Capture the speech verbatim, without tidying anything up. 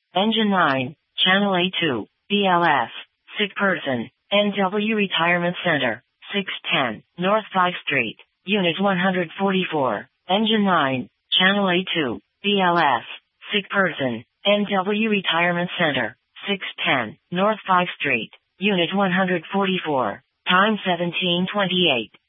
Engine nine, Channel A two, B L S, sick person, N W Retirement Center, six ten, North five Street, Unit one forty-four. Engine nine, Channel A two, B L S, sick person, N W Retirement Center, six ten, North five Street, Unit one forty-four. Time seventeen twenty-eight.